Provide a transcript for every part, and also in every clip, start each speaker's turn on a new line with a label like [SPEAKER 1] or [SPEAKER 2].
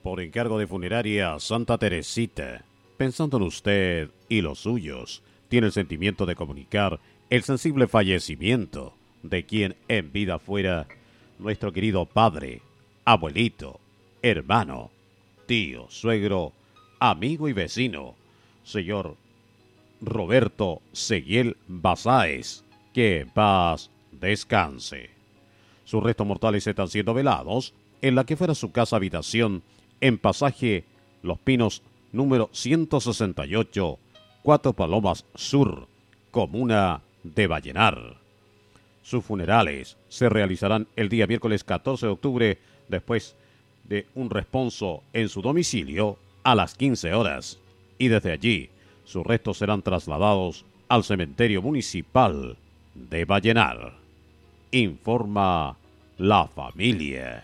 [SPEAKER 1] Por encargo de Funeraria Santa Teresita, pensando en usted y los suyos, tiene el sentimiento de comunicar el sensible fallecimiento de quien en vida fuera nuestro querido padre, abuelito, hermano, tío, suegro, amigo y vecino, señor Roberto Seguiel Basáez, que en paz descanse. Sus restos mortales están siendo velados en la que fuera su casa habitación en pasaje Los Pinos número 168, Cuatro Palomas Sur, comuna de Vallenar. Sus funerales se realizarán el día miércoles 14 de octubre después de un responso en su domicilio a las 15 horas y desde allí sus restos serán trasladados al cementerio municipal de Vallenar. Informa la familia.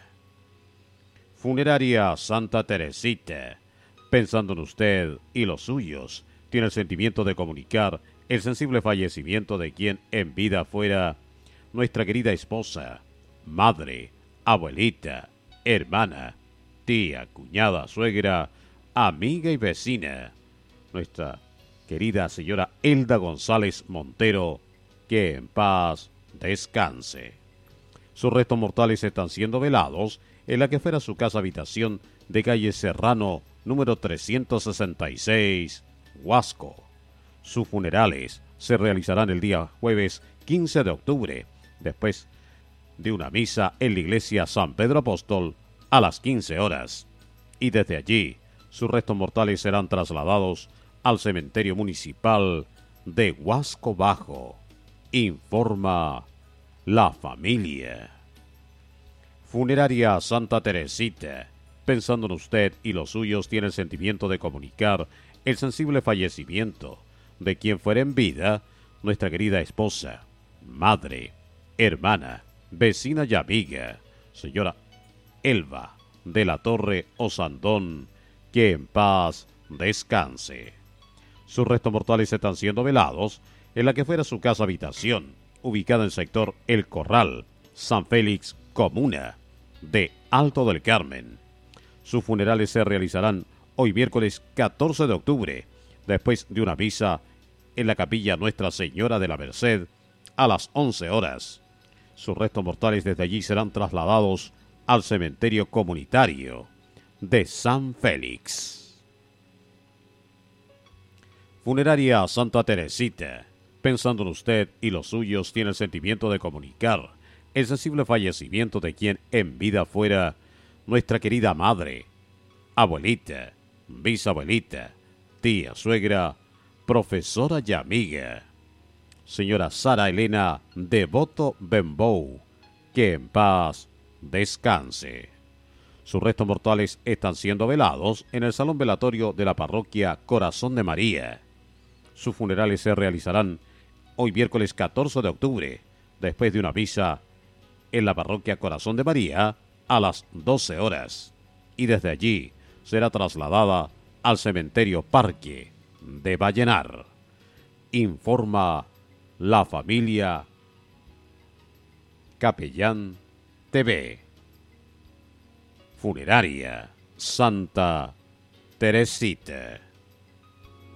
[SPEAKER 1] Funeraria Santa Teresita, pensando en usted y los suyos, tiene el sentimiento de comunicar el sensible fallecimiento de quien en vida fuera nuestra querida esposa, madre, abuelita, hermana, tía, cuñada, suegra, amiga y vecina, nuestra querida señora Elda González Montero, que en paz descanse. Sus restos mortales están siendo velados en la que fuera su casa habitación de calle Serrano, número 366, Huasco. Sus funerales se realizarán el día jueves 15 de octubre, después de una misa en la iglesia San Pedro Apóstol a las 15 horas. Y desde allí, sus restos mortales serán trasladados al cementerio municipal de Huasco Bajo. Informa la familia. Funeraria Santa Teresita, pensando en usted y los suyos, tiene el sentimiento de comunicar el sensible fallecimiento de quien fuera en vida nuestra querida esposa, madre, hermana, vecina y amiga, señora Elba de la Torre Osandón, que en paz descanse. Sus restos mortales están siendo velados en la que fuera su casa habitación, ubicada en el sector El Corral, San Félix, comuna de Alto del Carmen. Sus funerales se realizarán hoy miércoles 14 de octubre, después de una misa en la capilla Nuestra Señora de la Merced a las 11 horas. Sus restos mortales desde allí serán trasladados al cementerio comunitario de San Félix. Funeraria Santa Teresita, pensando en usted y los suyos, tiene el sentimiento de comunicar el sensible fallecimiento de quien en vida fuera nuestra querida madre, abuelita, bisabuelita, tía, suegra, profesora y amiga, señora Sara Elena Devoto Bembou, que en paz descanse. Sus restos mortales están siendo velados en el salón velatorio de la parroquia Corazón de María. Sus funerales se realizarán hoy miércoles 14 de octubre, después de una misa en la parroquia Corazón de María a las 12 horas. Y desde allí será trasladada al cementerio Parque de Vallenar. Informa la familia. Capellán TV. Funeraria Santa Teresita.